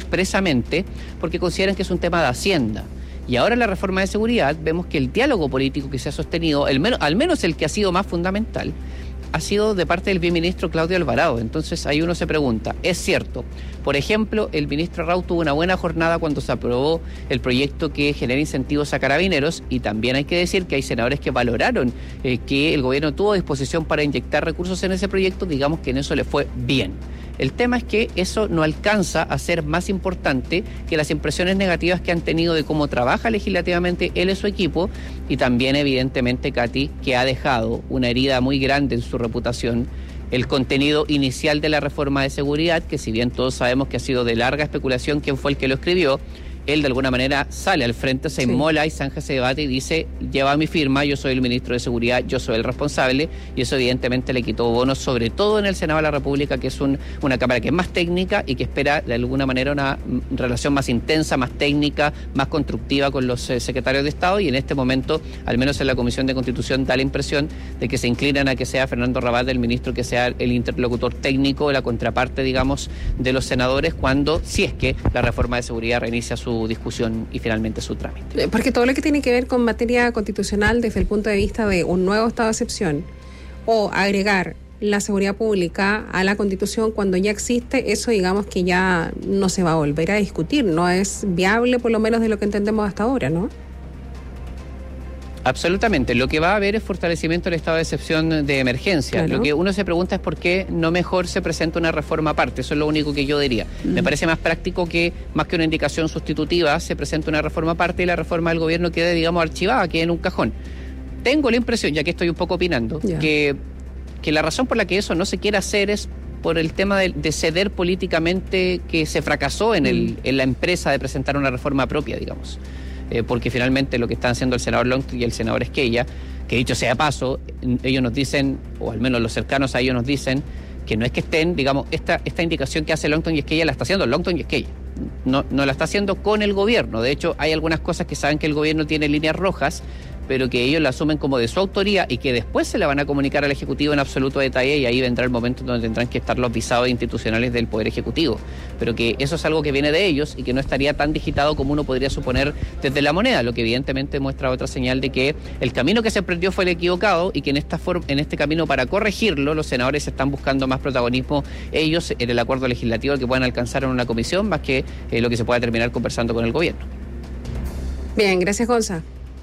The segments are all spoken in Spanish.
expresamente porque consideran que es un tema de Hacienda. Y ahora en la reforma de seguridad vemos que el diálogo político que se ha sostenido, al menos el que ha sido más fundamental, ha sido de parte del viceministro Claudio Alvarado. Entonces ahí uno se pregunta, ¿es cierto? Por ejemplo, el ministro Raúl tuvo una buena jornada cuando se aprobó el proyecto que genera incentivos a carabineros, y también hay que decir que hay senadores que valoraron que el gobierno tuvo disposición para inyectar recursos en ese proyecto, digamos que en eso le fue bien. El tema es que eso no alcanza a ser más importante que las impresiones negativas que han tenido de cómo trabaja legislativamente él y su equipo, y también evidentemente, Katy, que ha dejado una herida muy grande en su reputación el contenido inicial de la reforma de seguridad, que si bien todos sabemos que ha sido de larga especulación quién fue el que lo escribió, él de alguna manera sale al frente, se inmola y zanja ese debate y dice, lleva mi firma, yo soy el ministro de Seguridad, yo soy el responsable, y eso evidentemente le quitó bonos, sobre todo en el Senado de la República, que es una Cámara que es más técnica y que espera de alguna manera una relación más intensa, más técnica, más constructiva con los secretarios de Estado, y en este momento, al menos en la Comisión de Constitución, da la impresión de que se inclinan a que sea Fernando Rabal, el ministro, que sea el interlocutor técnico, la contraparte, digamos, de los senadores, cuando, si es que la reforma de seguridad reinicia su discusión y finalmente su trámite. Porque todo lo que tiene que ver con materia constitucional desde el punto de vista de un nuevo estado de excepción o agregar la seguridad pública a la Constitución cuando ya existe, eso digamos que ya no se va a volver a discutir, no es viable por lo menos de lo que entendemos hasta ahora, ¿no? Absolutamente. Lo que va a haber es fortalecimiento del estado de excepción de emergencia. Claro. Lo que uno se pregunta es por qué no mejor se presenta una reforma aparte. Eso es lo único que yo diría. Me parece más práctico que, más que una indicación sustitutiva, se presente una reforma aparte y la reforma del gobierno quede, digamos, archivada, quede en un cajón. Tengo la impresión, ya que estoy un poco opinando, que la razón por la que eso no se quiere hacer es por el tema de ceder políticamente, que se fracasó en la empresa de presentar una reforma propia, digamos. Porque finalmente lo que están haciendo el senador Longton y el senador Esquella, que dicho sea de paso, ellos nos dicen, o al menos los cercanos a ellos nos dicen, que no es que estén, digamos, esta indicación que hace Longton y Esquella la está haciendo Longton y Esquella. No la está haciendo con el gobierno. De hecho, hay algunas cosas que saben que el gobierno tiene líneas rojas, pero que ellos la asumen como de su autoría y que después se la van a comunicar al Ejecutivo en absoluto detalle, y ahí vendrá el momento donde tendrán que estar los visados institucionales del Poder Ejecutivo. Pero que eso es algo que viene de ellos y que no estaría tan digitado como uno podría suponer desde la moneda, lo que evidentemente muestra otra señal de que el camino que se emprendió fue el equivocado y que en este camino, para corregirlo, los senadores están buscando más protagonismo ellos en el acuerdo legislativo que puedan alcanzar en una comisión, más que lo que se pueda terminar conversando con el gobierno. Bien, gracias, Gonza.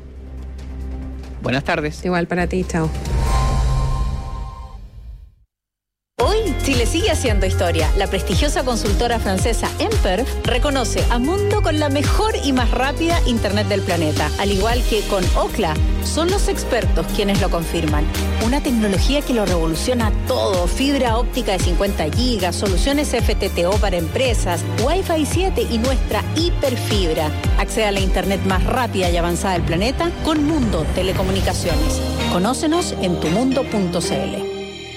Buenas tardes. Igual para ti, chao. Hoy, Chile sigue haciendo historia. La prestigiosa consultora francesa Emper reconoce a Mundo con la mejor y más rápida Internet del planeta. Al igual que con Ookla, son los expertos quienes lo confirman. Una tecnología que lo revoluciona todo. Fibra óptica de 50 gigas, soluciones FTTO para empresas, Wi-Fi 7 y nuestra hiperfibra. Accede a la Internet más rápida y avanzada del planeta con Mundo Telecomunicaciones. Conócenos en tumundo.cl.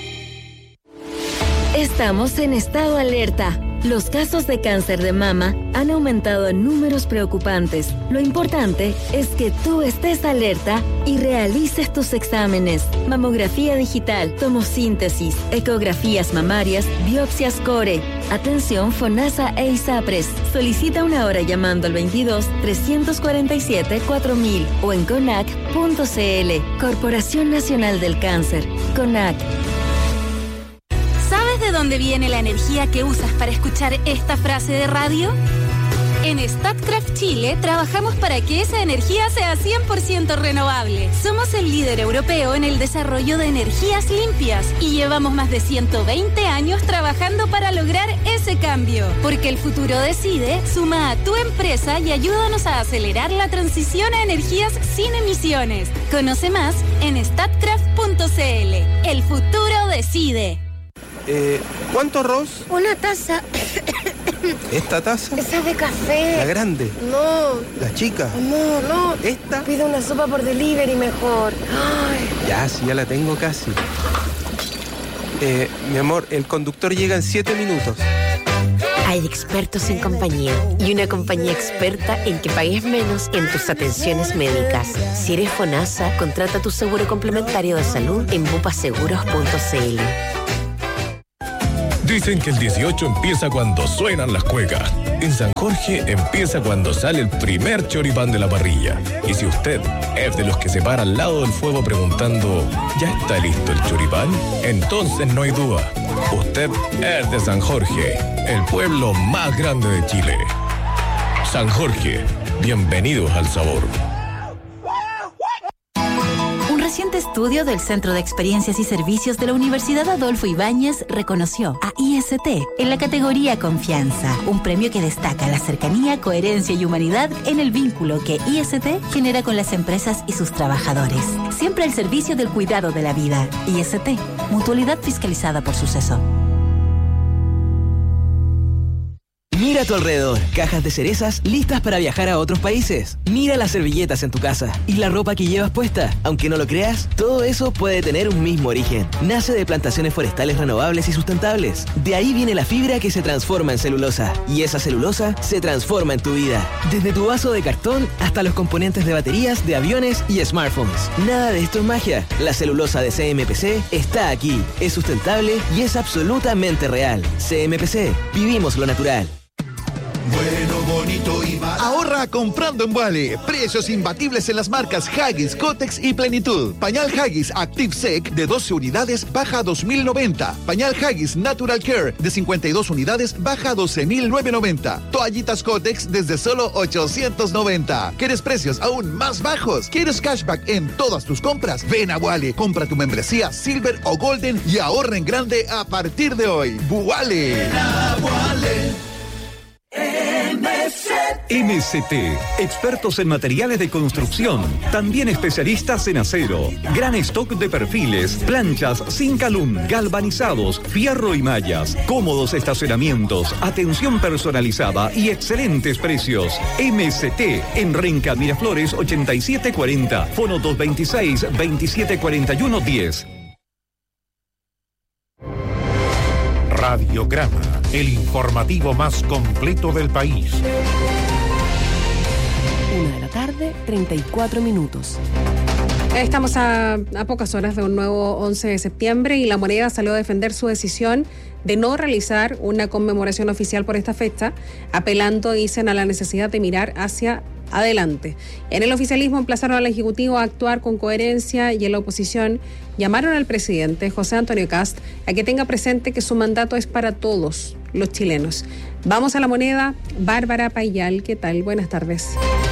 Estamos en estado alerta. Los casos de cáncer de mama han aumentado en números preocupantes. Lo importante es que tú estés alerta y realices tus exámenes. Mamografía digital, tomosíntesis, ecografías mamarias, biopsias core. Atención FONASA e ISAPRES. Solicita una hora llamando al 22-347-4000 o en CONAC.cl. Corporación Nacional del Cáncer. CONAC. ¿De dónde viene la energía que usas para escuchar esta frase de radio? En Statkraft Chile trabajamos para que esa energía sea 100% renovable. Somos el líder europeo en el desarrollo de energías limpias y llevamos más de 120 años trabajando para lograr ese cambio. Porque el futuro decide, suma a tu empresa y ayúdanos a acelerar la transición a energías sin emisiones. Conoce más en statkraft.cl. El futuro decide. ¿Cuánto arroz? Una taza. ¿Esta taza? Esa es de café. ¿La grande? No. ¿La chica? No. ¿Esta? Pido una sopa por delivery mejor. Ay. Ya, sí, ya la tengo casi. Mi amor, el conductor llega en 7 minutos. Hay expertos en compañía y una compañía experta en que pagues menos en tus atenciones médicas. Si eres FONASA, contrata tu seguro complementario de salud en bupaseguros.cl. Dicen que el 18 empieza cuando suenan las cuecas. En San Jorge empieza cuando sale el primer choripán de la parrilla. Y si usted es de los que se para al lado del fuego preguntando, ¿ya está listo el choripán? Entonces no hay duda. Usted es de San Jorge, el pueblo más grande de Chile. San Jorge, bienvenidos al sabor. Un reciente estudio del Centro de Experiencias y Servicios de la Universidad Adolfo Ibáñez reconoció a IST en la categoría Confianza, un premio que destaca la cercanía, coherencia y humanidad en el vínculo que IST genera con las empresas y sus trabajadores. Siempre al servicio del cuidado de la vida. IST, mutualidad fiscalizada por Suceso. Mira a tu alrededor, cajas de cerezas listas para viajar a otros países. Mira las servilletas en tu casa y la ropa que llevas puesta. Aunque no lo creas, todo eso puede tener un mismo origen. Nace de plantaciones forestales renovables y sustentables. De ahí viene la fibra que se transforma en celulosa. Y esa celulosa se transforma en tu vida. Desde tu vaso de cartón hasta los componentes de baterías, de aviones y smartphones. Nada de esto es magia. La celulosa de CMPC está aquí. Es sustentable y es absolutamente real. CMPC, vivimos lo natural. Bueno, bonito y barato. Ahorra comprando en Wally. Precios imbatibles en las marcas Huggies, Kotex y Plenitud. Pañal Huggies Active Sec de 12 unidades baja a 2.090. Pañal Huggies Natural Care de 52 unidades baja a 12.990. Toallitas Kotex desde solo 890. ¿Quieres precios aún más bajos? ¿Quieres cashback en todas tus compras? Ven a Wally, compra tu membresía Silver o Golden y ahorra en grande a partir de hoy. Wally. MST, expertos en materiales de construcción, también especialistas en acero, gran stock de perfiles, planchas sin calum, galvanizados, fierro y mallas, cómodos estacionamientos, atención personalizada y excelentes precios. MST en Renca Miraflores 8740, fono 226-2741-10. Radiograma, el informativo más completo del país. 1:34 p.m. Estamos a pocas horas de un nuevo 11 de septiembre y La Moneda salió a defender su decisión de no realizar una conmemoración oficial por esta fecha, apelando, dicen, a la necesidad de mirar hacia adelante. En el oficialismo emplazaron al Ejecutivo a actuar con coherencia y en la oposición llamaron al presidente José Antonio Kast a que tenga presente que su mandato es para todos los chilenos. Vamos a La Moneda. Bárbara Payal, ¿qué tal? Buenas tardes.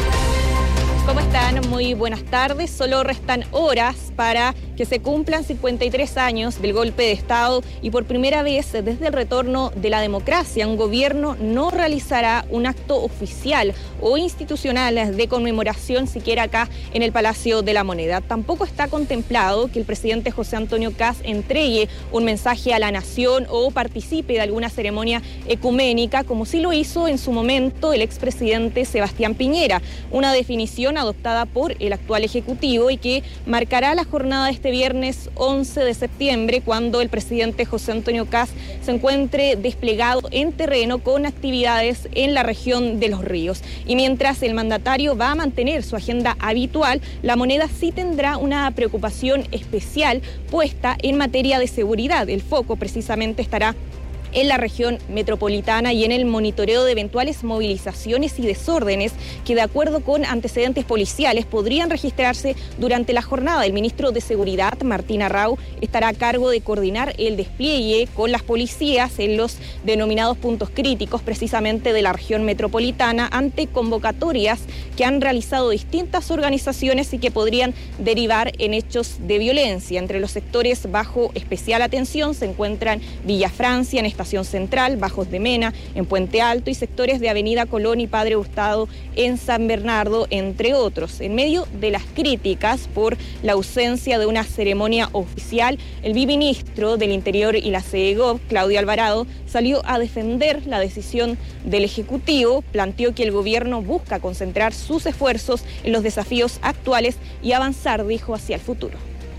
¿Cómo están? Muy buenas tardes. Solo restan horas para que se cumplan 53 años del golpe de Estado y por primera vez desde el retorno de la democracia, un gobierno no realizará un acto oficial o institucional de conmemoración siquiera acá en el Palacio de la Moneda. Tampoco está contemplado que el presidente José Antonio Kast entregue un mensaje a la nación o participe de alguna ceremonia ecuménica, como sí lo hizo en su momento el expresidente Sebastián Piñera. Una definición adoptada por el actual Ejecutivo y que marcará la jornada de este viernes 11 de septiembre, cuando el presidente José Antonio Kast se encuentre desplegado en terreno con actividades en la región de Los Ríos. Y mientras el mandatario va a mantener su agenda habitual, La Moneda sí tendrá una preocupación especial puesta en materia de seguridad. El foco precisamente estará en la región metropolitana y en el monitoreo de eventuales movilizaciones y desórdenes que, de acuerdo con antecedentes policiales, podrían registrarse durante la jornada. El ministro de Seguridad, Martín Arrau, estará a cargo de coordinar el despliegue con las policías en los denominados puntos críticos, precisamente de la región metropolitana, ante convocatorias que han realizado distintas organizaciones y que podrían derivar en hechos de violencia. Entre los sectores bajo especial atención se encuentran Villa Francia, en Estación Central, Bajos de Mena, en Puente Alto, y sectores de Avenida Colón y Padre Hurtado en San Bernardo, entre otros. En medio de las críticas por la ausencia de una ceremonia oficial, el viceministro del Interior y la CEGOV, Claudio Alvarado, salió a defender la decisión del Ejecutivo, planteó que el gobierno busca concentrar sus esfuerzos en los desafíos actuales y avanzar, dijo, hacia el futuro.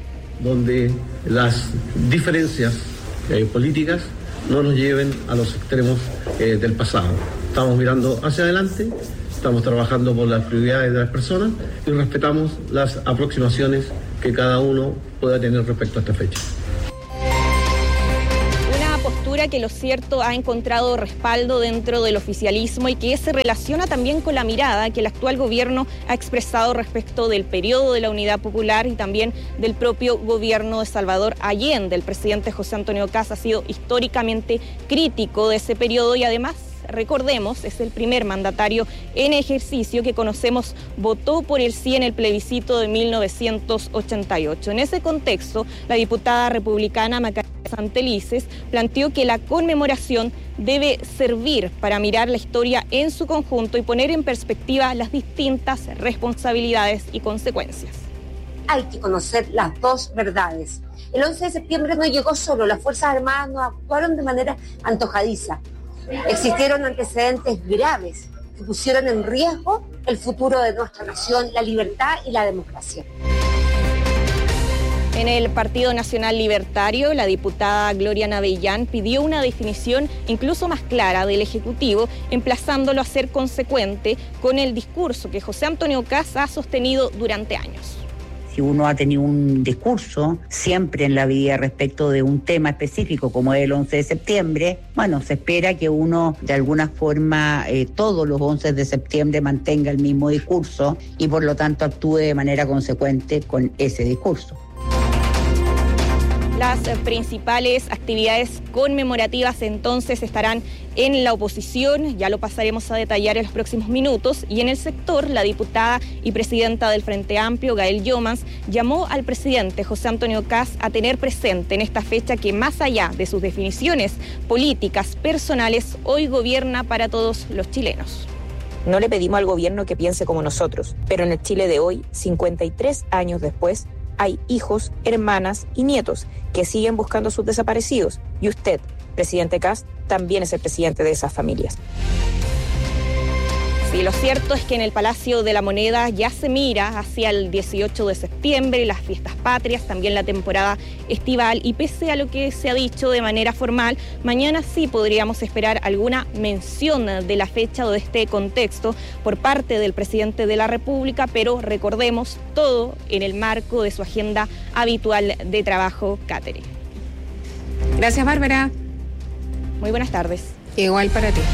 Donde las diferencias políticas no nos lleven a los extremos del pasado. Estamos mirando hacia adelante, estamos trabajando por las prioridades de las personas y respetamos las aproximaciones que cada uno pueda tener respecto a esta fecha. medida que lo cierto ha encontrado respaldo dentro del oficialismo y que se relaciona también con la mirada que el actual gobierno ha expresado respecto del periodo de la Unidad Popular y también del propio gobierno de Salvador Allende. El presidente José Antonio Kast ha sido históricamente crítico de ese periodo y además, recordemos, es el primer mandatario en ejercicio que conocemos votó por el sí en el plebiscito de 1988. En ese contexto, la diputada republicana Macarena Santelices planteó que la conmemoración debe servir para mirar la historia en su conjunto y poner en perspectiva las distintas responsabilidades y consecuencias. Hay que conocer las dos verdades. El 11 de septiembre no llegó solo, las Fuerzas Armadas no actuaron de manera antojadiza. Existieron antecedentes graves que pusieron en riesgo el futuro de nuestra nación, la libertad y la democracia. En el Partido Nacional Libertario, la diputada Gloria Navellán pidió una definición incluso más clara del Ejecutivo, emplazándolo a ser consecuente con el discurso que José Antonio Kast ha sostenido durante años. Si uno ha tenido un discurso siempre en la vida respecto de un tema específico como es el 11 de septiembre, bueno, se espera que uno de alguna forma todos los 11 de septiembre mantenga el mismo discurso y por lo tanto actúe de manera consecuente con ese discurso. Las principales actividades conmemorativas entonces estarán en la oposición, ya lo pasaremos a detallar en los próximos minutos, y en el sector, la diputada y presidenta del Frente Amplio, Gael Llomans, llamó al presidente José Antonio Kast a tener presente en esta fecha que más allá de sus definiciones políticas personales, hoy gobierna para todos los chilenos. No le pedimos al gobierno que piense como nosotros, pero en el Chile de hoy, 53 años después, hay hijos, hermanas y nietos que siguen buscando a sus desaparecidos. Y usted, presidente Kast, también es el presidente de esas familias. Sí, lo cierto es que en el Palacio de la Moneda ya se mira hacia el 18 de septiembre, las fiestas patrias, también la temporada estival, y pese a lo que se ha dicho de manera formal, mañana sí podríamos esperar alguna mención de la fecha o de este contexto por parte del presidente de la República, pero recordemos, todo en el marco de su agenda habitual de trabajo, Catherine. Gracias, Bárbara. Muy buenas tardes. Igual para ti.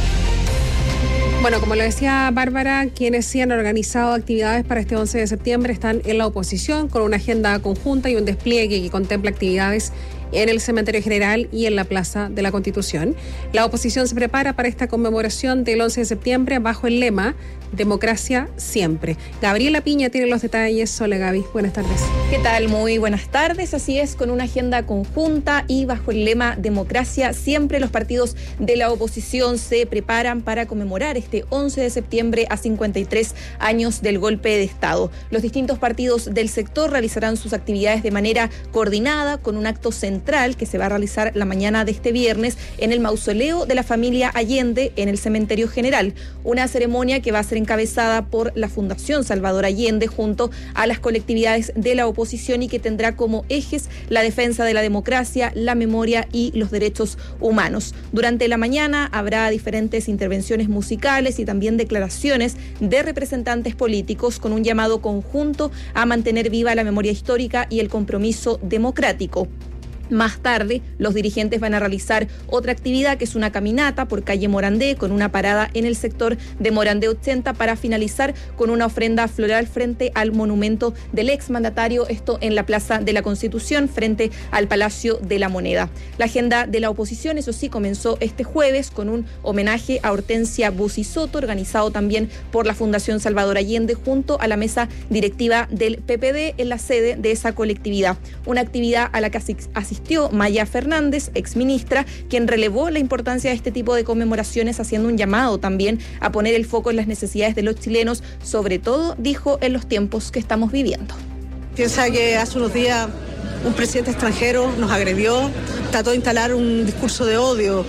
Bueno, como lo decía Bárbara, quienes sí han organizado actividades para este 11 de septiembre están en la oposición con una agenda conjunta y un despliegue que contempla actividades en el Cementerio General y en la Plaza de la Constitución. La oposición se prepara para esta conmemoración del 11 de septiembre bajo el lema Democracia siempre. Gabriela Piña tiene los detalles. Hola, Gaby, buenas tardes. ¿Qué tal? Muy buenas tardes. Así es, con una agenda conjunta y bajo el lema Democracia siempre, los partidos de la oposición se preparan para conmemorar este 11 de septiembre a 53 años del golpe de Estado. Los distintos partidos del sector realizarán sus actividades de manera coordinada con un acto central que se va a realizar la mañana de este viernes en el mausoleo de la familia Allende en el Cementerio General. Una ceremonia que va a ser encabezada por la Fundación Salvador Allende junto a las colectividades de la oposición y que tendrá como ejes la defensa de la democracia, la memoria y los derechos humanos. Durante la mañana habrá diferentes intervenciones musicales y también declaraciones de representantes políticos con un llamado conjunto a mantener viva la memoria histórica y el compromiso democrático. Más tarde, los dirigentes van a realizar otra actividad que es una caminata por calle Morandé con una parada en el sector de Morandé 80 para finalizar con una ofrenda floral frente al monumento del exmandatario, esto en la Plaza de la Constitución frente al Palacio de la Moneda. La agenda de la oposición, eso sí, comenzó este jueves con un homenaje a Hortensia Bussi Soto, organizado también por la Fundación Salvador Allende junto a la mesa directiva del PPD en la sede de esa colectividad. Una actividad a la que asistió Maya Fernández, exministra, quien relevó la importancia de este tipo de conmemoraciones, haciendo un llamado también a poner el foco en las necesidades de los chilenos, sobre todo, dijo, en los tiempos que estamos viviendo. Piensa que hace unos días un presidente extranjero nos agredió, trató de instalar un discurso de odio,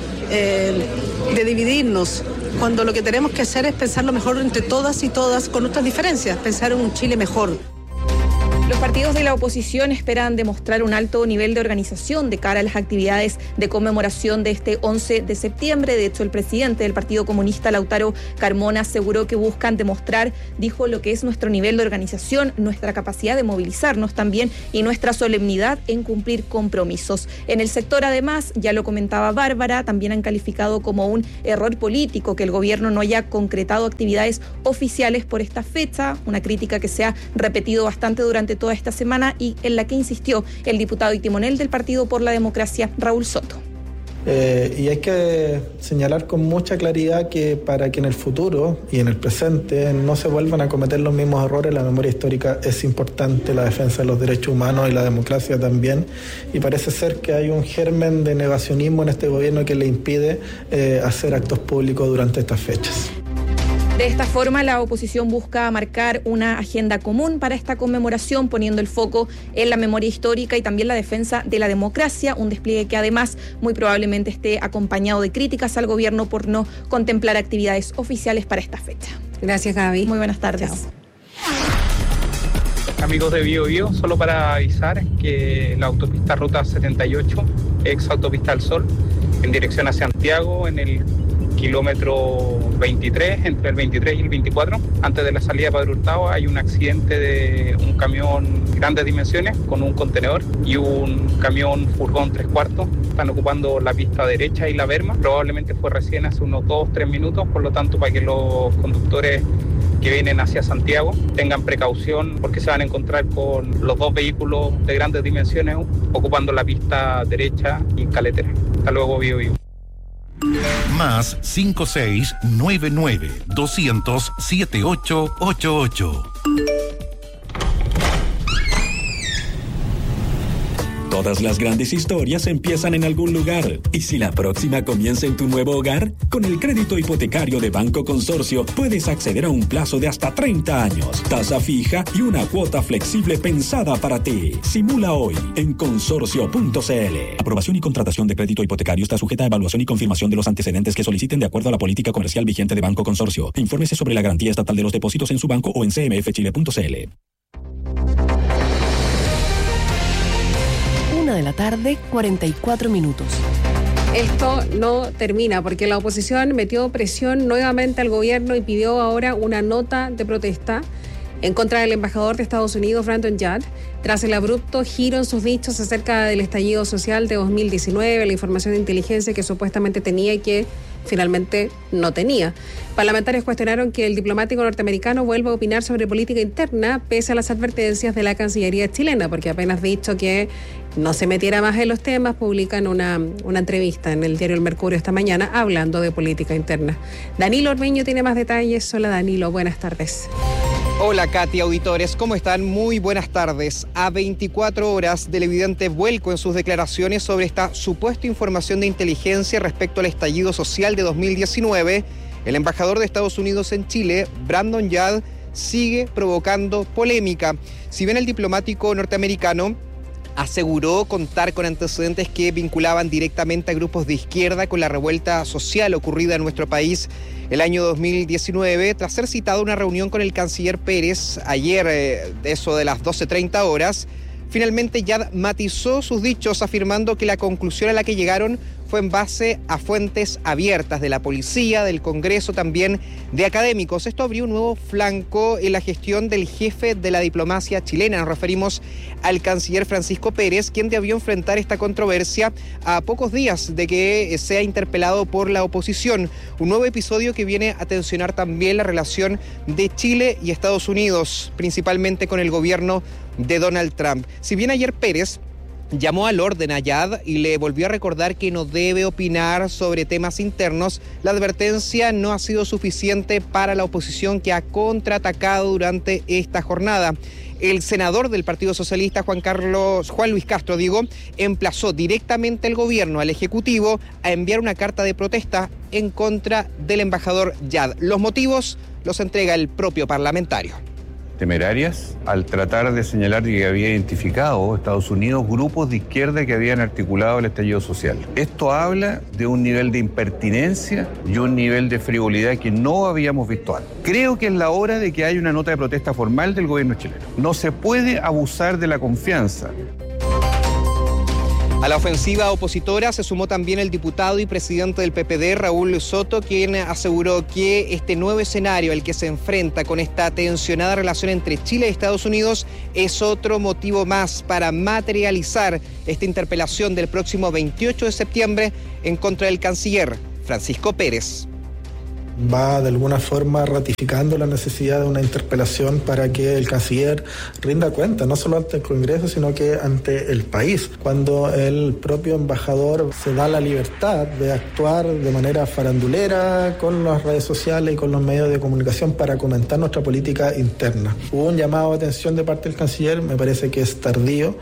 de dividirnos, cuando lo que tenemos que hacer es pensar lo mejor entre todas y todas con nuestras diferencias, pensar en un Chile mejor. Los partidos de la oposición esperan demostrar un alto nivel de organización de cara a las actividades de conmemoración de este 11 de septiembre. De hecho, el presidente del Partido Comunista, Lautaro Carmona, aseguró que buscan demostrar, dijo, lo que es nuestro nivel de organización, nuestra capacidad de movilizarnos también y nuestra solemnidad en cumplir compromisos. En el sector, además, ya lo comentaba Bárbara, también han calificado como un error político que el gobierno no haya concretado actividades oficiales por esta fecha, una crítica que se ha repetido bastante durante toda esta semana y en la que insistió el diputado y timonel del Partido por la Democracia, Raúl Soto. Y hay que señalar con mucha claridad que para que en el futuro y en el presente no se vuelvan a cometer los mismos errores, la memoria histórica es importante, la defensa de los derechos humanos y la democracia también, y parece ser que hay un germen de negacionismo en este gobierno que le impide hacer actos públicos durante estas fechas. De esta forma, la oposición busca marcar una agenda común para esta conmemoración, poniendo el foco en la memoria histórica y también la defensa de la democracia, un despliegue que además muy probablemente esté acompañado de críticas al gobierno por no contemplar actividades oficiales para esta fecha. Gracias, Gaby. Muy buenas tardes. Chao. Amigos de Bio Bio, solo para avisar que la autopista Ruta 78, ex autopista al Sol, en dirección a Santiago, en el kilómetro 23, entre el 23 y el 24, antes de la salida de Padre Hurtado, hay un accidente de un camión de grandes dimensiones con un contenedor y un camión furgón 3/4. Están ocupando la pista derecha y la berma. Probablemente fue recién hace unos 2-3 minutos, por lo tanto, para que los conductores que vienen hacia Santiago tengan precaución porque se van a encontrar con los dos vehículos de grandes dimensiones ocupando la pista derecha y caletera. Hasta luego, Bio Bio. Más 5699 200 7888. Todas las grandes historias empiezan en algún lugar. ¿Y si la próxima comienza en tu nuevo hogar? Con el crédito hipotecario de Banco Consorcio puedes acceder a un plazo de hasta 30 años, tasa fija y una cuota flexible pensada para ti. Simula hoy en consorcio.cl. Aprobación y contratación de crédito hipotecario está sujeta a evaluación y confirmación de los antecedentes que soliciten de acuerdo a la política comercial vigente de Banco Consorcio. Infórmese sobre la garantía estatal de los depósitos en su banco o en cmfchile.cl. 1:44 p.m. Esto no termina porque la oposición metió presión nuevamente al gobierno y pidió ahora una nota de protesta en contra del embajador de Estados Unidos, Brandon Judd, tras el abrupto giro en sus dichos acerca del estallido social de 2019, la información de inteligencia que supuestamente tenía y que finalmente no tenía. Parlamentarios cuestionaron que el diplomático norteamericano vuelva a opinar sobre política interna pese a las advertencias de la Cancillería chilena, porque apenas dicho que no se metiera más en los temas, publican una entrevista en el diario El Mercurio esta mañana hablando de política interna. Danilo Ormeño tiene más detalles. Hola Danilo, buenas tardes. Hola Katy, auditores, ¿cómo están? Muy buenas tardes. A 24 horas del evidente vuelco en sus declaraciones sobre esta supuesta información de inteligencia respecto al estallido social de 2019, el embajador de Estados Unidos en Chile, Brandon Judd, sigue provocando polémica. Si bien el diplomático norteamericano aseguró contar con antecedentes que vinculaban directamente a grupos de izquierda con la revuelta social ocurrida en nuestro país el año 2019, tras ser citado a una reunión con el canciller Pérez ayer, eso de las 12:30 horas, finalmente ya matizó sus dichos afirmando que la conclusión a la que llegaron fue en base a fuentes abiertas de la policía, del Congreso, también de académicos. Esto abrió un nuevo flanco en la gestión del jefe de la diplomacia chilena. Nos referimos al canciller Francisco Pérez, quien debió enfrentar esta controversia a pocos días de que sea interpelado por la oposición. Un nuevo episodio que viene a tensionar también la relación de Chile y Estados Unidos, principalmente con el gobierno de Donald Trump. Si bien ayer Pérez llamó al orden a Judd y le volvió a recordar que no debe opinar sobre temas internos, la advertencia no ha sido suficiente para la oposición, que ha contraatacado durante esta jornada. El senador del Partido Socialista, Juan Luis Castro, emplazó directamente al gobierno, al Ejecutivo, a enviar una carta de protesta en contra del embajador Judd. Los motivos los entrega el propio parlamentario. temerarias al tratar de señalar que había identificado Estados Unidos grupos de izquierda que habían articulado el estallido social. Esto habla de un nivel de impertinencia y un nivel de frivolidad que no habíamos visto antes. Creo que es la hora de que haya una nota de protesta formal del gobierno chileno. No se puede abusar de la confianza. A la ofensiva opositora se sumó también el diputado y presidente del PPD, Raúl Soto, quien aseguró que este nuevo escenario al que se enfrenta con esta tensionada relación entre Chile y Estados Unidos es otro motivo más para materializar esta interpelación del próximo 28 de septiembre en contra del canciller Francisco Pérez. Va de alguna forma ratificando la necesidad de una interpelación para que el canciller rinda cuenta, no solo ante el Congreso, sino que ante el país. Cuando el propio embajador se da la libertad de actuar de manera farandulera con las redes sociales y con los medios de comunicación para comentar nuestra política interna. Hubo un llamado de atención de parte del canciller, me parece que es tardío.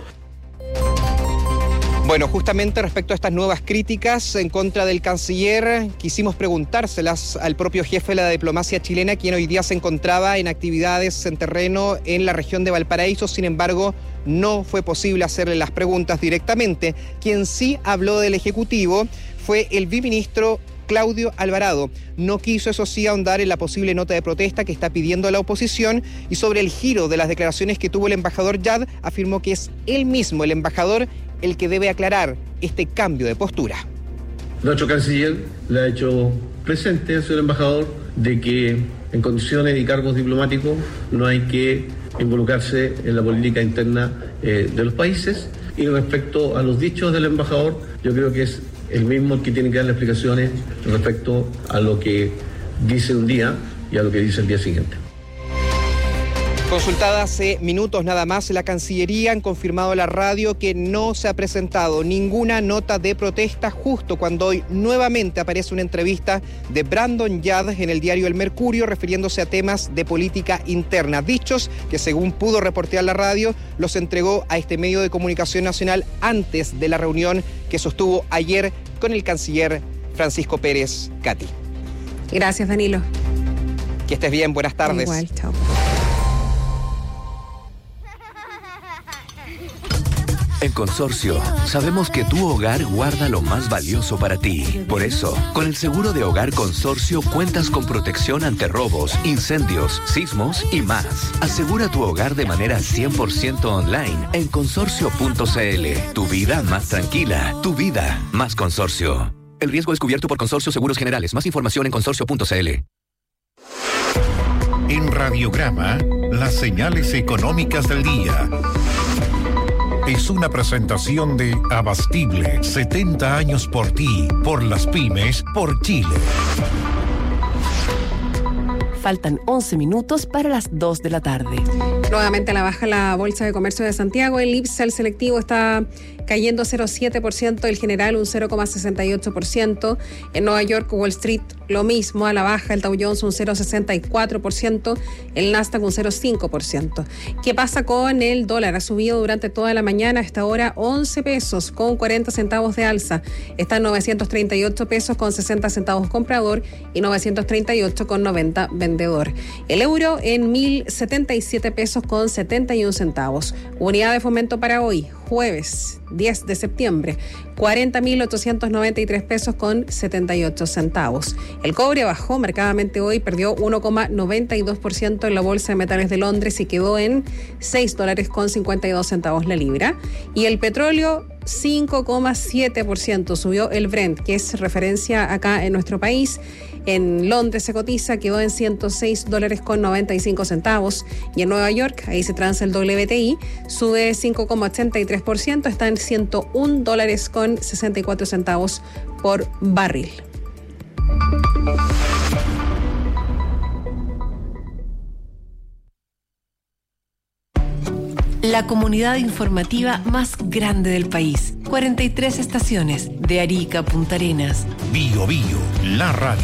Bueno, justamente respecto a estas nuevas críticas en contra del canciller, quisimos preguntárselas al propio jefe de la diplomacia chilena, quien hoy día se encontraba en actividades en terreno en la región de Valparaíso. Sin embargo, no fue posible hacerle las preguntas directamente. Quien sí habló del Ejecutivo fue el viceministro Claudio Alvarado. No quiso, eso sí, ahondar en la posible nota de protesta que está pidiendo la oposición, y sobre el giro de las declaraciones que tuvo el embajador Yad, afirmó que es él mismo, el embajador, el que debe aclarar este cambio de postura. Nuestro canciller le ha hecho presente al señor embajador de que en condiciones y cargos diplomáticos no hay que involucrarse en la política interna de los países, y respecto a los dichos del embajador, yo creo que es el mismo el que tiene que dar explicaciones respecto a lo que dice un día y a lo que dice el día siguiente. Consultada hace minutos nada más, la Cancillería han confirmado a la radio que no se ha presentado ninguna nota de protesta, justo cuando hoy nuevamente aparece una entrevista de Brandon Yad en el diario El Mercurio refiriéndose a temas de política interna. Dichos que, según pudo reportear la radio, los entregó a este medio de comunicación nacional antes de la reunión que sostuvo ayer con el canciller Francisco Pérez. Katy. Gracias, Danilo. Que estés bien, buenas tardes. Igual, chao. En Consorcio, sabemos que tu hogar guarda lo más valioso para ti. Por eso, con el seguro de hogar Consorcio cuentas con protección ante robos, incendios, sismos y más. Asegura tu hogar de manera 100% online en consorcio.cl. Tu vida más tranquila, tu vida más Consorcio. El riesgo es cubierto por Consorcio Seguros Generales. Más información en consorcio.cl. En Radiograma, las señales económicas del día. Es una presentación de Abastible, 70 años por ti, por las pymes, por Chile. Faltan 11 minutos para las 2 de la tarde. Nuevamente a la baja la Bolsa de Comercio de Santiago. El IPSA, el selectivo, está cayendo 0,7%, el general un 0,68%. En Nueva York, Wall Street, lo mismo, a la baja, el Dow Jones un 0,64%, el Nasdaq un 0,5%. ¿Qué pasa con el dólar? Ha subido durante toda la mañana, hasta ahora 11 pesos con 40 centavos de alza. Está en 938 pesos con 60 centavos comprador y 938 con 90 vendedor. El euro en 1.077 pesos con 71 centavos. Unidad de fomento para hoy, jueves 10 de septiembre, 40.893 pesos con 78 centavos. El cobre bajó marcadamente hoy, perdió 1,92% en la Bolsa de Metales de Londres y quedó en $6 con 52 centavos la libra. Y el petróleo 5,7% subió el Brent, que es referencia acá en nuestro país. En Londres se cotiza, quedó en $106 con 95 centavos. Y en Nueva York, ahí se transa el WTI, sube 5,83%, está en $101 con 64 centavos por barril. La comunidad informativa más grande del país. 43 estaciones, de Arica a Punta Arenas. Bio Bio, la radio.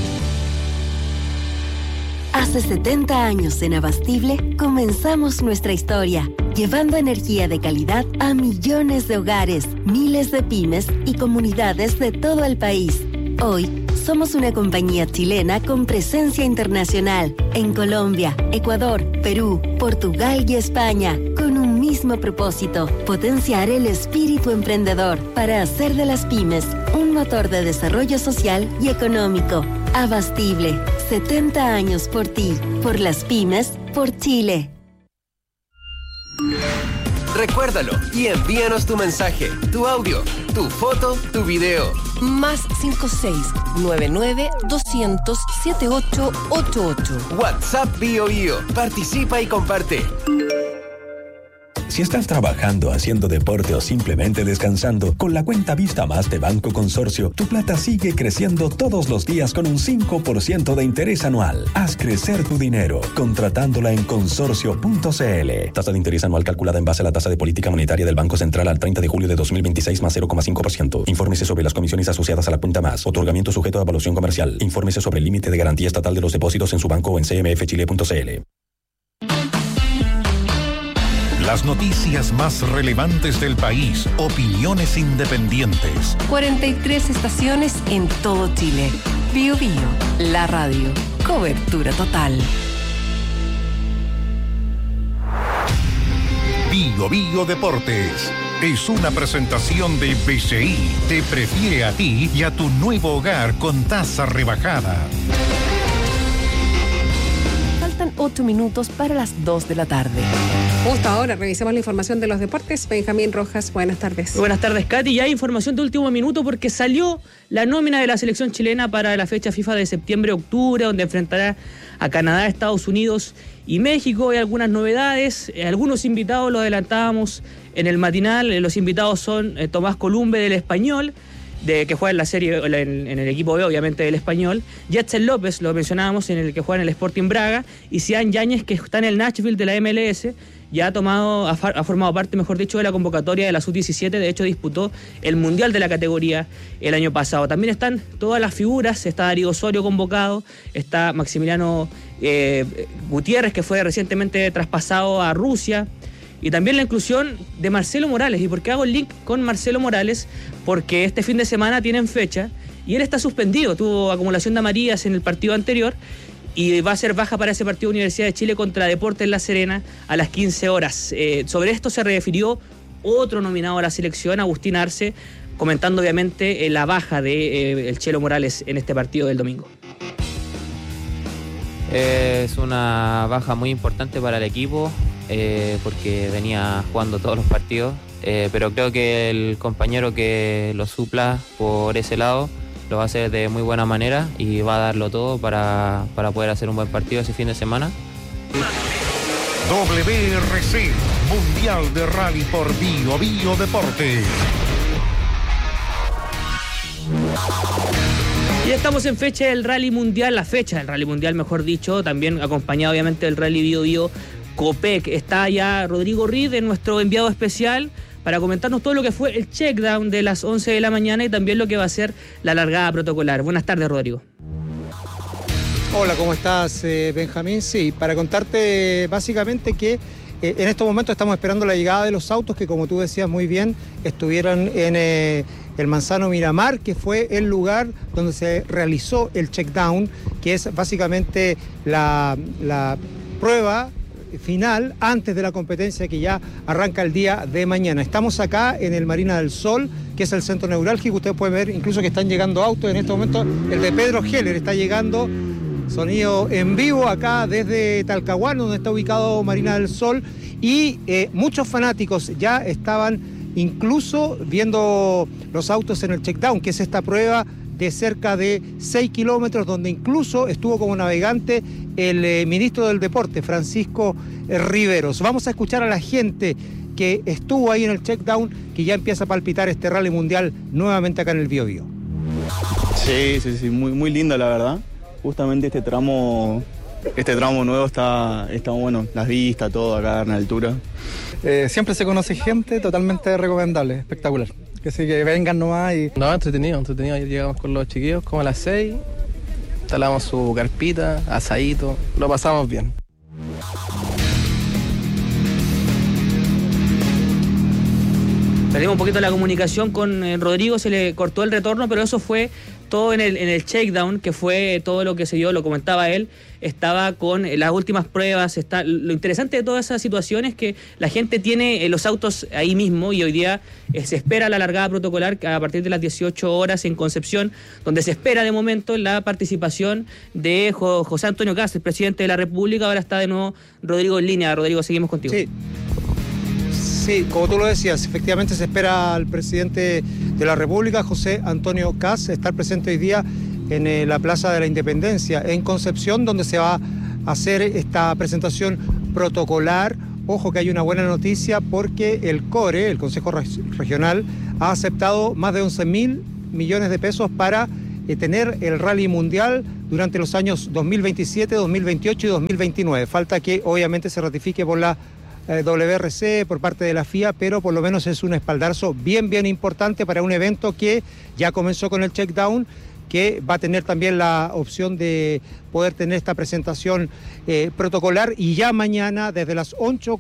Hace 70 años en Abastible comenzamos nuestra historia, llevando energía de calidad a millones de hogares, miles de pymes y comunidades de todo el país. Hoy somos una compañía chilena con presencia internacional en Colombia, Ecuador, Perú, Portugal y España, con un mismo propósito: potenciar el espíritu emprendedor para hacer de las pymes un motor de desarrollo social y económico. Abastible, 70 años por ti, por las pymes, por Chile. Recuérdalo y envíanos tu mensaje, tu audio, tu foto, tu video. Más 56-99-200-7888. WhatsApp Bio Bio. Participa y comparte. Si estás trabajando, haciendo deporte o simplemente descansando, con la cuenta Vista Más de Banco Consorcio, tu plata sigue creciendo todos los días con un 5% de interés anual. Haz crecer tu dinero, contratándola en consorcio.cl. Tasa de interés anual calculada en base a la tasa de política monetaria del Banco Central al 30 de julio de 2026 más 0,5%. Infórmese sobre las comisiones asociadas a la cuenta Más. Otorgamiento sujeto a evaluación comercial. Infórmese sobre el límite de garantía estatal de los depósitos en su banco o en cmfchile.cl. Las noticias más relevantes del país, opiniones independientes. 43 estaciones en todo Chile. Bio Bio, la radio. Cobertura total. Bio Bio Deportes es una presentación de BCI. Te prefiere a ti y a tu nuevo hogar con tasa rebajada. Faltan 8 minutos para las 2 de la tarde. Justo ahora revisemos la información de los deportes. Benjamín Rojas, buenas tardes. Buenas tardes, Katy. Ya hay información de último minuto porque salió la nómina de la selección chilena para la fecha FIFA de septiembre-octubre, donde enfrentará a Canadá, Estados Unidos y México. Hay algunas novedades, algunos invitados los adelantábamos en el matinal. Los invitados son Tomás Columbe del Español, que juega en la serie, en el equipo B, obviamente, del Español. Jetsen López, lo mencionábamos, en el que juega en el Sporting Braga. Y Cian Yáñez, que está en el Nashville de la MLS, ya ha formado parte, mejor dicho, de la convocatoria de la Sub-17. De hecho, disputó el Mundial de la categoría el año pasado. También están todas las figuras. Está Darío Osorio convocado. Está Maximiliano Gutiérrez, que fue recientemente traspasado a Rusia. Y también la inclusión de Marcelo Morales. ¿Y por qué hago el link con Marcelo Morales? Porque este fin de semana tienen fecha y él está suspendido. Tuvo acumulación de amarillas en el partido anterior y va a ser baja para ese partido de Universidad de Chile contra Deportes La Serena a las 15 horas. Sobre esto se refirió otro nominado a la selección, Agustín Arce, comentando obviamente la baja de el Chelo Morales en este partido del domingo. Es una baja muy importante para el equipo. Porque venía jugando todos los partidos, pero creo que el compañero que lo supla por ese lado lo va a hacer de muy buena manera y va a darlo todo para poder hacer un buen partido ese fin de semana. WRC, Mundial de Rally por Bio Bio Deportes. Y estamos en fecha del Rally Mundial, la fecha del Rally Mundial, mejor dicho, también acompañado obviamente del Rally Bio Bio Copec. Está ya Rodrigo Reed, nuestro enviado especial, para comentarnos todo lo que fue el checkdown de las 11 de la mañana y también lo que va a ser la largada protocolar. Buenas tardes, Rodrigo. Hola, ¿cómo estás, Benjamín? Sí, para contarte básicamente que en estos momentos estamos esperando la llegada de los autos que, como tú decías muy bien, estuvieron en el Manzano Miramar, que fue el lugar donde se realizó el checkdown, que es básicamente la prueba final antes de la competencia que ya arranca el día de mañana. Estamos acá en el Marina del Sol, que es el centro neurálgico. Ustedes pueden ver incluso que están llegando autos en este momento. El de Pedro Heller está llegando, sonido en vivo acá desde Talcahuano, donde está ubicado Marina del Sol, y muchos fanáticos ya estaban incluso viendo los autos en el checkdown, que es esta prueba de cerca de 6 kilómetros, donde incluso estuvo como navegante el ministro del Deporte, Francisco Riveros. Vamos a escuchar a la gente que estuvo ahí en el checkdown, que ya empieza a palpitar este rally mundial nuevamente acá en el Bio Bio. Sí, muy lindo, la verdad. Justamente este tramo nuevo está bueno, las vistas, todo acá en altura. Siempre se conoce gente, totalmente recomendable, espectacular. Así que vengan nomás y... No, entretenido. Ayer llegamos con los chiquillos como a las 6, instalamos su carpita, asadito, lo pasamos bien. Perdimos un poquito la comunicación con Rodrigo, se le cortó el retorno, pero eso fue todo en el shakedown, que fue todo lo que se dio, lo comentaba él, estaba con las últimas pruebas. Lo interesante de toda esa situación es que la gente tiene los autos ahí mismo y hoy día se espera la largada protocolar a partir de las 18 horas en Concepción, donde se espera de momento la participación de José Antonio Kast, el presidente de la República. Ahora está de nuevo Rodrigo en línea. Rodrigo, seguimos contigo. Sí, como tú lo decías, efectivamente se espera al presidente de la República, José Antonio Kast, estar presente hoy día en la Plaza de la Independencia, en Concepción, donde se va a hacer esta presentación protocolar. Ojo que hay una buena noticia porque el CORE, el Consejo Regional, ha aceptado más de 11.000 millones de pesos para tener el Rally Mundial durante los años 2027, 2028 y 2029. Falta que obviamente se ratifique por la WRC, por parte de la FIA, pero por lo menos es un espaldarazo bien importante para un evento que ya comenzó con el checkdown, que va a tener también la opción de poder tener esta presentación protocolar, y ya mañana desde las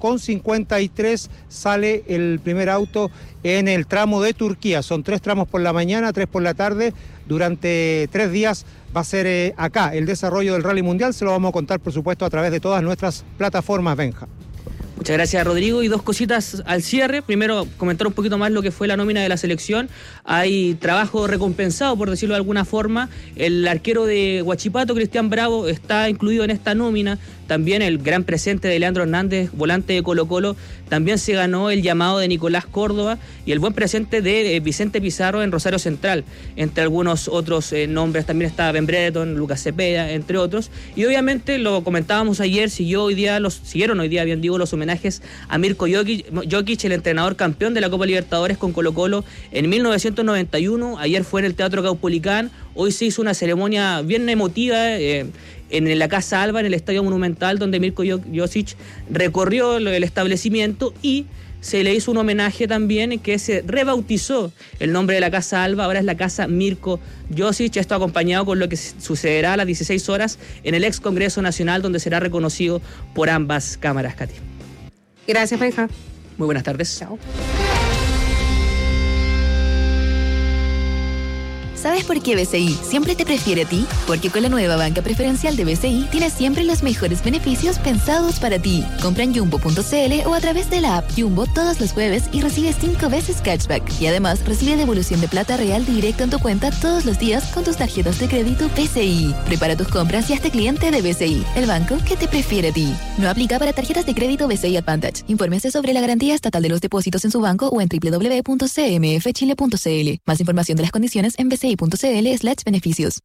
8:53 sale el primer auto en el tramo de Turquía. Son 3 tramos por la mañana, 3 por la tarde. Durante 3 días va a ser acá el desarrollo del Rally Mundial. Se lo vamos a contar, por supuesto, a través de todas nuestras plataformas, Benja. Muchas gracias, Rodrigo. Y 2 cositas al cierre. Primero, comentar un poquito más lo que fue la nómina de la selección. Hay trabajo recompensado, por decirlo de alguna forma. El arquero de Huachipato, Cristian Bravo, está incluido en esta nómina. También el gran presente de Leandro Hernández, volante de Colo-Colo, también se ganó el llamado de Nicolás Córdoba, y el buen presente de Vicente Pizarro en Rosario Central, entre algunos otros nombres. También está Ben Brereton, Lucas Cepeda, entre otros. Y obviamente, lo comentábamos ayer, siguieron hoy día, los homenajes a Mirko Jokic, el entrenador campeón de la Copa Libertadores con Colo-Colo en 1991. Ayer fue en el Teatro Caupolicán. Hoy se hizo una ceremonia bien emotiva en la Casa Alba, en el Estadio Monumental, donde Mirko Jokic recorrió el establecimiento y se le hizo un homenaje también, que se rebautizó el nombre de la Casa Alba. Ahora es la Casa Mirko Jokic. Esto acompañado con lo que sucederá a las 16 horas en el ex Congreso Nacional, donde será reconocido por ambas cámaras, Katy. Gracias, Benja. Muy buenas tardes. Chao. ¿Sabes por qué BCI siempre te prefiere a ti? Porque con la nueva banca preferencial de BCI tienes siempre los mejores beneficios pensados para ti. Compra en Jumbo.cl o a través de la app Jumbo todos los jueves y recibe 5 veces cashback. Y además recibe devolución de plata real directo en tu cuenta todos los días con tus tarjetas de crédito BCI. Prepara tus compras y hazte cliente de BCI, el banco que te prefiere a ti. No aplica para tarjetas de crédito BCI Advantage. Infórmese sobre la garantía estatal de los depósitos en su banco o en www.cmfchile.cl. Más información de las condiciones en bci.cl/beneficios.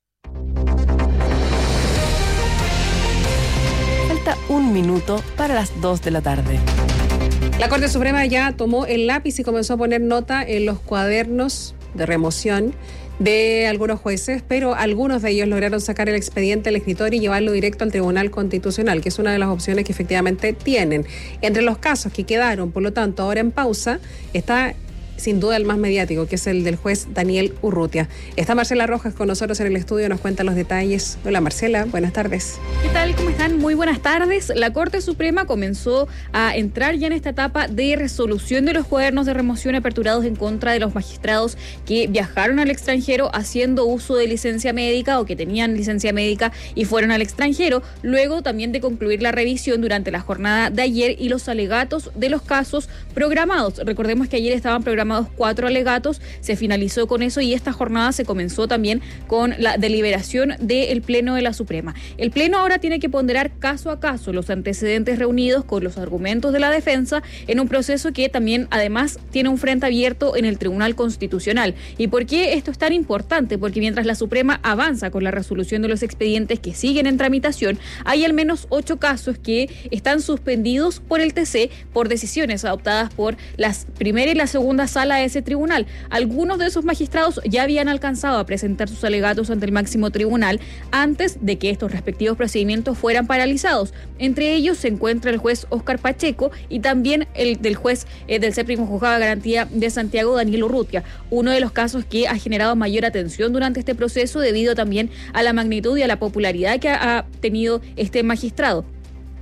Falta 1 minuto para las 2 de la tarde. La Corte Suprema ya tomó el lápiz y comenzó a poner nota en los cuadernos de remoción de algunos jueces, pero algunos de ellos lograron sacar el expediente del escritor y llevarlo directo al Tribunal Constitucional, que es una de las opciones que efectivamente tienen. Entre los casos que quedaron, por lo tanto, ahora en pausa, está sin duda el más mediático, que es el del juez Daniel Urrutia. Está Marcela Rojas con nosotros en el estudio, nos cuenta los detalles. Hola Marcela, buenas tardes. ¿Qué tal? ¿Cómo están? Muy buenas tardes. La Corte Suprema comenzó a entrar ya en esta etapa de resolución de los cuadernos de remoción aperturados en contra de los magistrados que viajaron al extranjero haciendo uso de licencia médica o que tenían licencia médica y fueron al extranjero, luego también de concluir la revisión durante la jornada de ayer y los alegatos de los casos programados. Recordemos que ayer estaban programados 4 alegatos, se finalizó con eso y esta jornada se comenzó también con la deliberación del Pleno de la Suprema. El Pleno ahora tiene que ponderar caso a caso los antecedentes reunidos con los argumentos de la defensa en un proceso que también además tiene un frente abierto en el Tribunal Constitucional. ¿Y por qué esto es tan importante? Porque mientras la Suprema avanza con la resolución de los expedientes que siguen en tramitación, hay al menos 8 casos que están suspendidos por el TC por decisiones adoptadas por la primera y la segunda sala de ese tribunal. Algunos de esos magistrados ya habían alcanzado a presentar sus alegatos ante el máximo tribunal antes de que estos respectivos procedimientos fueran paralizados. Entre ellos se encuentra el juez Óscar Pacheco y también el del juez del séptimo juzgado de garantía de Santiago, Daniel Urrutia, uno de los casos que ha generado mayor atención durante este proceso debido también a la magnitud y a la popularidad que ha tenido este magistrado.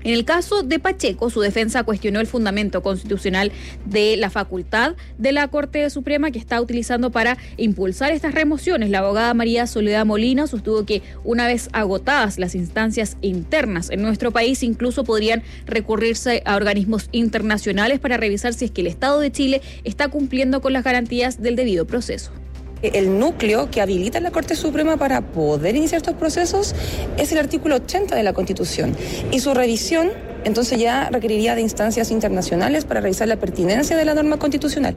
En el caso de Pacheco, su defensa cuestionó el fundamento constitucional de la facultad de la Corte Suprema que está utilizando para impulsar estas remociones. La abogada María Soledad Molina sostuvo que una vez agotadas las instancias internas en nuestro país, incluso podrían recurrirse a organismos internacionales para revisar si es que el Estado de Chile está cumpliendo con las garantías del debido proceso. El núcleo que habilita la Corte Suprema para poder iniciar estos procesos es el artículo 80 de la Constitución y su revisión entonces ya requeriría de instancias internacionales para revisar la pertinencia de la norma constitucional.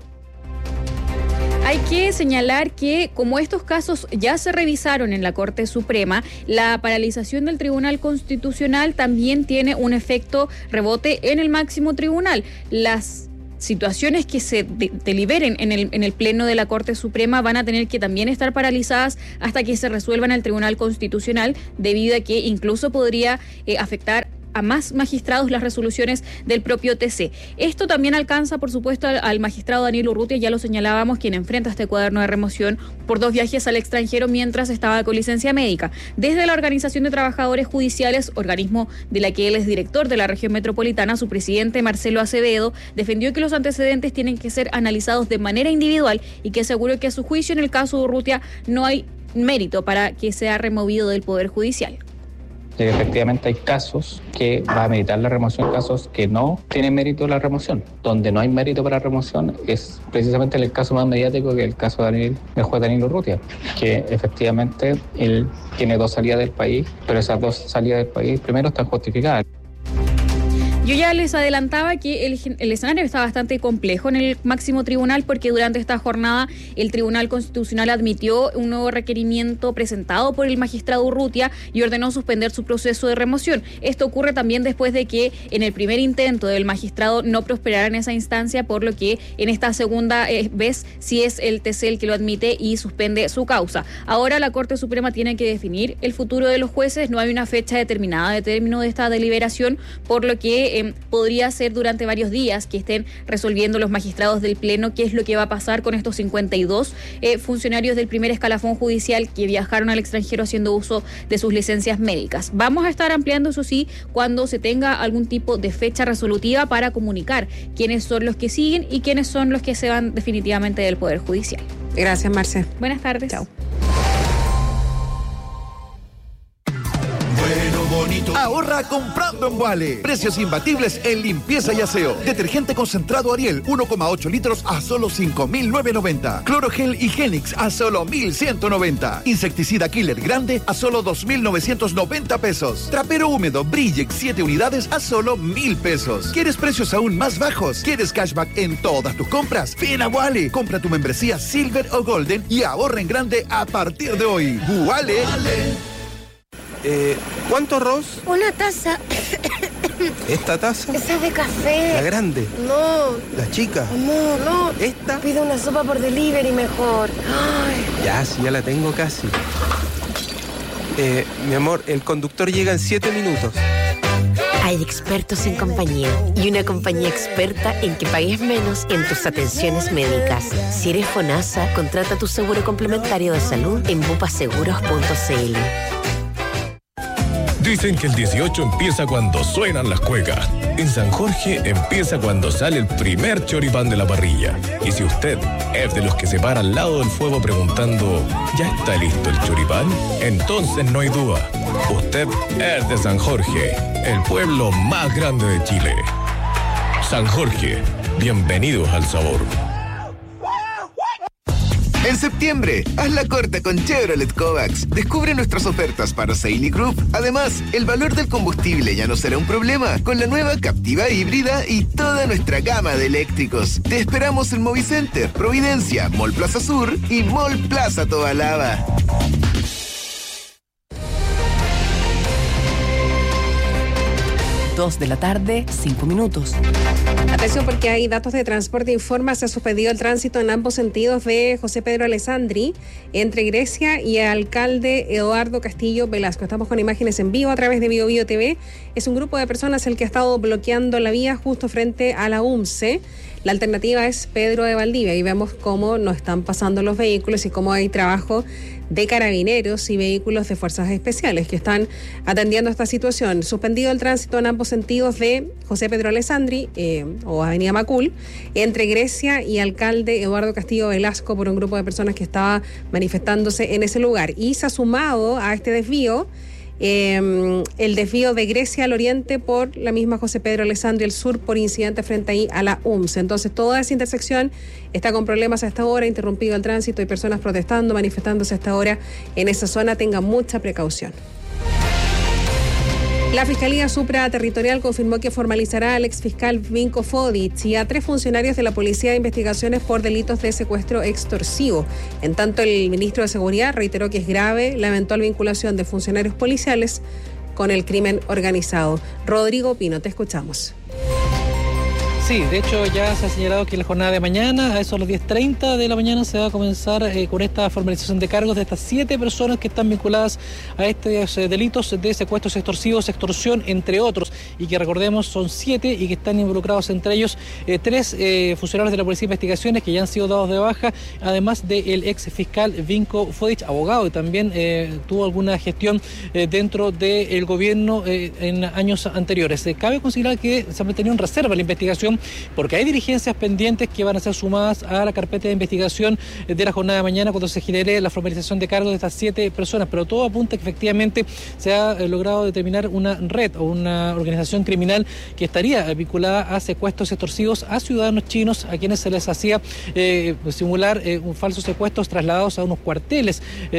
Hay que señalar que como estos casos ya se revisaron en la Corte Suprema, la paralización del Tribunal Constitucional también tiene un efecto rebote en el máximo tribunal. Las situaciones que se deliberen en el Pleno de la Corte Suprema van a tener que también estar paralizadas hasta que se resuelvan en el Tribunal Constitucional, debido a que incluso podría afectar a más magistrados las resoluciones del propio TC. Esto también alcanza, por supuesto, al magistrado Daniel Urrutia, ya lo señalábamos, quien enfrenta este cuaderno de remoción por 2 viajes al extranjero mientras estaba con licencia médica. Desde la Organización de Trabajadores Judiciales, organismo de la que él es director de la región metropolitana, su presidente Marcelo Acevedo defendió que los antecedentes tienen que ser analizados de manera individual y que aseguró que a su juicio en el caso de Urrutia no hay mérito para que sea removido del Poder Judicial. Efectivamente hay casos que va a meritar la remoción, casos que no tienen mérito la remoción. Donde no hay mérito para la remoción es precisamente el caso más mediático, que el caso del juez Danilo Urrutia, que efectivamente él tiene 2 salidas del país, pero esas 2 salidas del país primero están justificadas. Yo ya les adelantaba que el escenario está bastante complejo en el máximo tribunal, porque durante esta jornada el Tribunal Constitucional admitió un nuevo requerimiento presentado por el magistrado Urrutia y ordenó suspender su proceso de remoción. Esto ocurre también después de que en el primer intento del magistrado no prosperara en esa instancia, por lo que en esta segunda vez sí es el TC el que lo admite y suspende su causa. Ahora la Corte Suprema tiene que definir el futuro de los jueces. No hay una fecha determinada de término de esta deliberación, por lo que podría ser durante varios días que estén resolviendo los magistrados del Pleno qué es lo que va a pasar con estos 52 funcionarios del primer escalafón judicial que viajaron al extranjero haciendo uso de sus licencias médicas. Vamos a estar ampliando, eso sí, cuando se tenga algún tipo de fecha resolutiva para comunicar quiénes son los que siguen y quiénes son los que se van definitivamente del Poder Judicial. Gracias, Marce. Buenas tardes. Chao. Ahorra comprando en Wale. Precios imbatibles en limpieza y aseo. Detergente concentrado Ariel 1,8 litros a solo 5.990. Clorogel Higienix a solo 1.190. Insecticida Killer Grande a solo 2.990 pesos. Trapero húmedo Brillex 7 unidades a solo 1.000 pesos. ¿Quieres precios aún más bajos? ¿Quieres cashback en todas tus compras? Ven a Wale. Compra tu membresía Silver o Golden y ahorra en grande a partir de hoy. Wale. ¿Cuánto arroz? Una taza. ¿Esta taza? Esa es de café. ¿La grande? No. ¿La chica? No. ¿Esta? Pido una sopa por delivery mejor. Ay. Ya la tengo casi. Mi amor, el conductor llega en 7 minutos. Hay expertos en compañía y una compañía experta en que pagues menos en tus atenciones médicas. Si eres FONASA, contrata tu seguro complementario de salud en bupaseguros.cl. Dicen que el 18 empieza cuando suenan las cuecas. En San Jorge empieza cuando sale el primer choripán de la parrilla. Y si usted es de los que se para al lado del fuego preguntando ¿ya está listo el choripán? Entonces no hay duda. Usted es de San Jorge, el pueblo más grande de Chile. San Jorge, bienvenidos al sabor. En septiembre, haz la corta con Chevrolet Kovacs. Descubre nuestras ofertas para Seili Group. Además, el valor del combustible ya no será un problema con la nueva Captiva híbrida y toda nuestra gama de eléctricos. Te esperamos en Movicenter, Providencia, Mall Plaza Sur y Mall Plaza Tobalaba. 2 de la tarde, 5 minutos. Atención, porque hay datos de Transporte Informa. Se ha suspendido el tránsito en ambos sentidos de José Pedro Alessandri entre Grecia y alcalde Eduardo Castillo Velasco. Estamos con imágenes en vivo a través de Bio Bio TV. Es un grupo de personas el que ha estado bloqueando la vía justo frente a la UMCE. La alternativa es Pedro de Valdivia y vemos cómo nos están pasando los vehículos y cómo hay trabajo de carabineros y vehículos de fuerzas especiales que están atendiendo esta situación. Suspendido el tránsito en ambos sentidos de José Pedro Alessandri o Avenida Macul, entre Grecia y Alcalde Eduardo Castillo Velasco por un grupo de personas que estaba manifestándose en ese lugar. Y se ha sumado a este desvío el desvío de Grecia al oriente por la misma José Pedro Alessandri, el sur por incidente frente ahí a la UMS. Entonces toda esa intersección está con problemas a esta hora, interrumpido el tránsito y personas protestando, manifestándose a esta hora en esa zona. Tengan mucha precaución. La Fiscalía Supraterritorial confirmó que formalizará al exfiscal Vinko Fodic y a 3 funcionarios de la Policía de Investigaciones por delitos de secuestro extorsivo. En tanto, el ministro de Seguridad reiteró que es grave la eventual vinculación de funcionarios policiales con el crimen organizado. Rodrigo Pino, te escuchamos. Sí, de hecho ya se ha señalado que en la jornada de mañana, a eso a las 10:30 de la mañana, se va a comenzar con esta formalización de cargos de estas 7 personas que están vinculadas a estos delitos de secuestros extorsivos, extorsión, entre otros, y que recordemos son 7 y que están involucrados entre ellos 3 funcionarios de la Policía de Investigaciones que ya han sido dados de baja, además del ex fiscal Vinko Fodic, abogado, y también tuvo alguna gestión dentro del gobierno en años anteriores. Cabe considerar que se ha mantenido en reserva la investigación porque hay diligencias pendientes que van a ser sumadas a la carpeta de investigación de la jornada de mañana cuando se genere la formalización de cargos de estas 7 personas, pero todo apunta a que efectivamente se ha logrado determinar una red o una organización criminal que estaría vinculada a secuestros extorsivos a ciudadanos chinos a quienes se les hacía simular falsos secuestros trasladados a unos cuarteles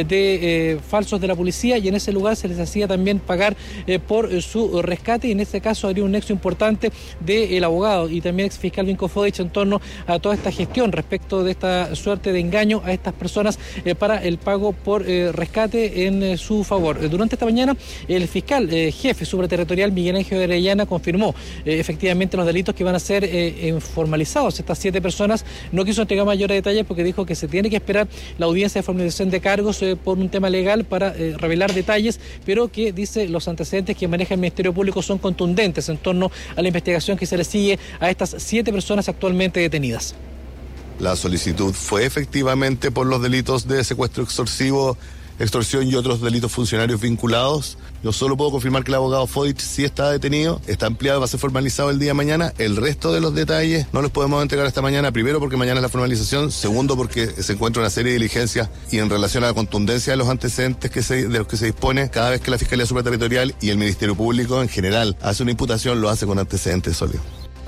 de falsos de la policía, y en ese lugar se les hacía también pagar por su rescate, y en este caso habría un nexo importante del abogado y también ex fiscal Vinko Fodic en torno a toda esta gestión respecto de esta suerte de engaño a estas personas para el pago por rescate en su favor. Durante esta mañana el fiscal jefe supraterritorial Miguel Ángel de Arellana confirmó efectivamente los delitos que van a ser formalizados. Estas 7 personas no quiso entregar mayores detalles porque dijo que se tiene que esperar la audiencia de formalización de cargos por un tema legal para revelar detalles, pero que dice los antecedentes que maneja el Ministerio Público son contundentes en torno a la investigación que se le sigue a estas 7 personas actualmente detenidas. La solicitud fue efectivamente por los delitos de secuestro extorsivo, extorsión y otros delitos funcionarios vinculados. Yo solo puedo confirmar que el abogado Fodic sí está detenido, está ampliado, va a ser formalizado el día de mañana. El resto de los detalles no los podemos entregar esta mañana, primero porque mañana es la formalización, segundo porque se encuentra una serie de diligencias y en relación a la contundencia de los antecedentes de los que se dispone, cada vez que la Fiscalía Supraterritorial y el Ministerio Público en general hace una imputación, lo hace con antecedentes sólidos.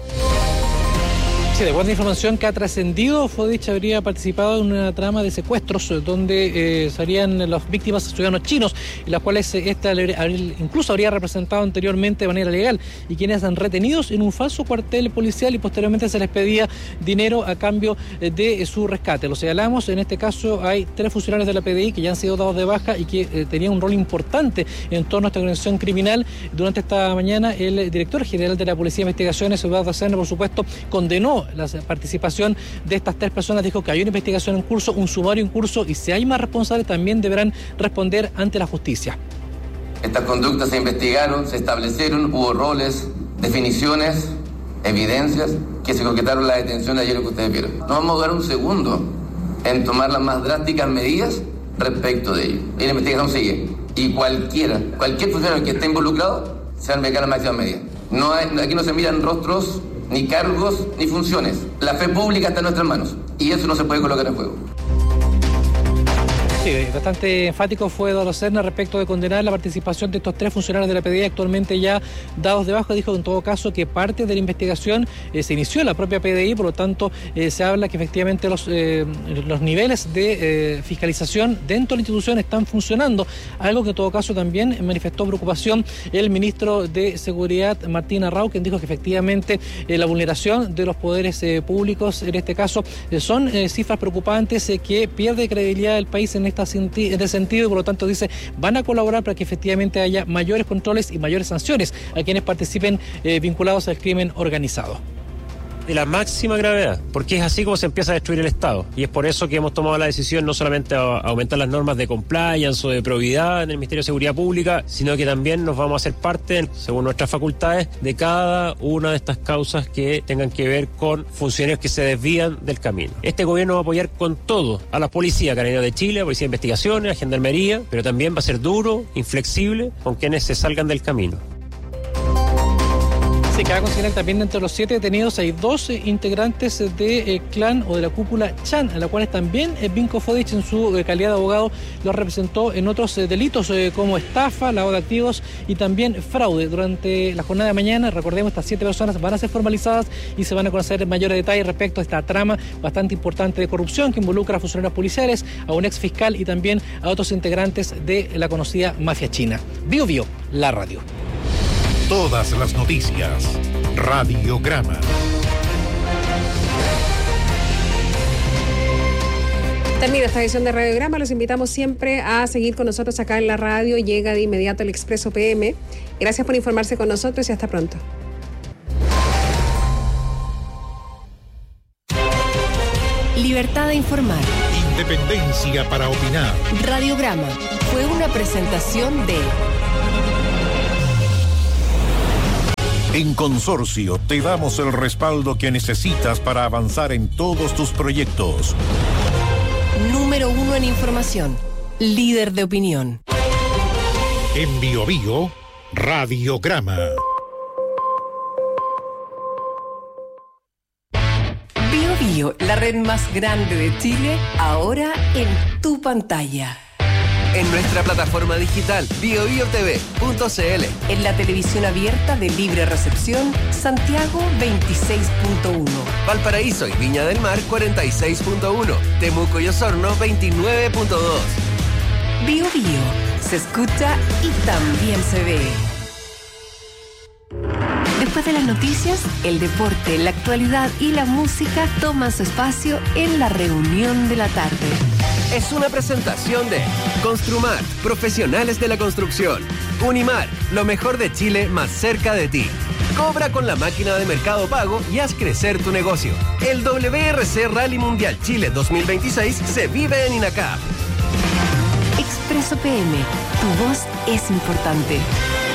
Sí, de acuerdo a información que ha trascendido, Fodic habría participado en una trama de secuestros donde serían las víctimas ciudadanos chinos, y las cuales incluso habría representado anteriormente de manera legal, y quienes han retenidos en un falso cuartel policial y posteriormente se les pedía dinero a cambio de su rescate. Lo señalamos, en este caso hay 3 funcionarios de la PDI que ya han sido dados de baja y que tenían un rol importante en torno a esta organización criminal. Durante esta mañana el director general de la Policía de Investigaciones, Eduardo Serna, por supuesto, condenó la participación de estas 3 personas, dijo que hay una investigación en curso, un sumario en curso, y si hay más responsables también deberán responder ante la justicia. Estas conductas se investigaron, se establecieron, hubo roles, definiciones, evidencias que se concretaron la detención de ayer que ustedes vieron. No vamos a dudar un segundo en tomar las más drásticas medidas respecto de ello. Y la investigación sigue. Y cualquier funcionario que esté involucrado se va a aplicar la máxima medida. Aquí no se miran rostros, ni cargos, ni funciones. La fe pública está en nuestras manos y eso no se puede colocar en juego. Sí, bastante enfático fue Eduardo Serna respecto de condenar la participación de estos 3 funcionarios de la PDI actualmente ya dados de baja. Dijo en todo caso que parte de la investigación se inició en la propia PDI, por lo tanto se habla que efectivamente los niveles de fiscalización dentro de la institución están funcionando, algo que en todo caso también manifestó preocupación el ministro de Seguridad Martín Arrau, quien dijo que efectivamente la vulneración de los poderes públicos en este caso son cifras preocupantes que pierde credibilidad el país en este sentido, y por lo tanto dice van a colaborar para que efectivamente haya mayores controles y mayores sanciones a quienes participen vinculados al crimen organizado. de la máxima gravedad, porque es así como se empieza a destruir el Estado. Y es por eso que hemos tomado la decisión no solamente de aumentar las normas de compliance o de probidad en el Ministerio de Seguridad Pública, sino que también nos vamos a hacer parte, según nuestras facultades, de cada una de estas causas que tengan que ver con funcionarios que se desvían del camino. Este gobierno va a apoyar con todo a la policía, Carabineros de Chile, a Policía de Investigaciones, a Gendarmería, pero también va a ser duro, inflexible con quienes se salgan del camino. Sí, cabe considerar también entre los 7 detenidos hay 2 integrantes de clan o de la cúpula Chan, a la cual también Vinko Fodic en su calidad de abogado los representó en otros delitos como estafa, lavado de activos y también fraude. Durante la jornada de mañana, recordemos, estas 7 personas van a ser formalizadas y se van a conocer mayores detalles respecto a esta trama bastante importante de corrupción que involucra a funcionarios policiales, a un ex fiscal y también a otros integrantes de la conocida mafia china. Bio Bio, la radio. Todas las noticias. Radiograma. Termina esta edición de Radiograma. Los invitamos siempre a seguir con nosotros acá en la radio. Llega de inmediato el Expreso PM. Gracias por informarse con nosotros y hasta pronto. Libertad de informar. Independencia para opinar. Radiograma fue una presentación de... En Consorcio te damos el respaldo que necesitas para avanzar en todos tus proyectos. Número 1 en información. Líder de opinión. En Bio Bio, Radiograma. Bio Bio, la red más grande de Chile, ahora en tu pantalla. En nuestra plataforma digital biobiotv.cl. En la televisión abierta de libre recepción, Santiago 26.1. Valparaíso y Viña del Mar 46.1. Temuco y Osorno 29.2. Bio Bio, se escucha y también se ve. Después de las noticias, el deporte, la actualidad y la música toman su espacio en la reunión de la tarde. Es una presentación de Construmart, profesionales de la construcción. Unimar, lo mejor de Chile más cerca de ti. Cobra con la máquina de Mercado Pago y haz crecer tu negocio. El WRC Rally Mundial Chile 2026 se vive en INACAP. Expreso PM, tu voz es importante.